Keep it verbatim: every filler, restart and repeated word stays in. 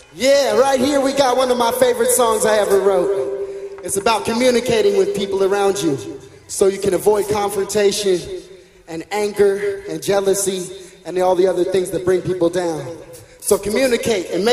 Yeah, right here we got one of my favorite songs I ever wrote. It's about communicating with people around you so you can avoid confrontation and anger and jealousy and all the other things that bring people down. So communicate and make